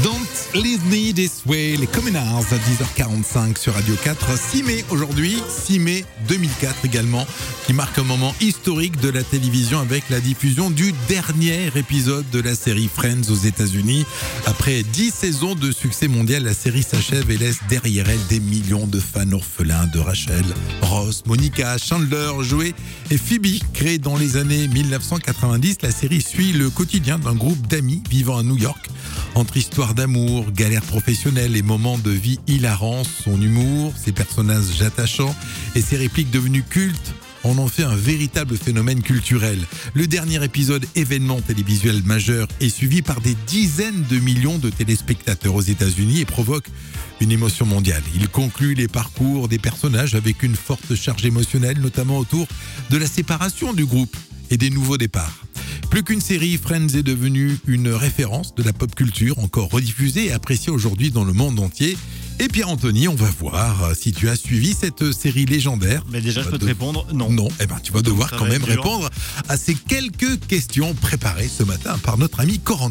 Don't Leave Me This Way, les Communards à 10h45 sur Radio 4. 6 mai aujourd'hui, 6 mai 2004 également, qui marque un moment historique de la télévision avec la diffusion du dernier épisode de la série Friends aux États-Unis. Après 10 saisons de succès mondial, la série s'achève et laisse derrière elle des millions de fans orphelins de Rachel, Ross, Monica, Chandler, Joey et Phoebe. Créée dans les années 1990, la série suit le quotidien d'un groupe d'amis vivant à New York. Entre histoires d'amour, galères professionnelles et moments de vie hilarants, son humour, ses personnages attachants et ses répliques devenues cultes en ont fait un véritable phénomène culturel. Le dernier épisode, événement télévisuel majeur, est suivi par des dizaines de millions de téléspectateurs aux États-Unis et provoque une émotion mondiale. Il conclut les parcours des personnages avec une forte charge émotionnelle, notamment autour de la séparation du groupe et des nouveaux départs. Plus qu'une série, Friends est devenue une référence de la pop culture, encore rediffusée et appréciée aujourd'hui dans le monde entier. Et Pierre-Anthony, on va voir si tu as suivi cette série légendaire. Mais déjà, je peux te répondre non. Non, tu vas devoir quand même dur. répondre à ces quelques questions préparées ce matin par notre ami Corentin.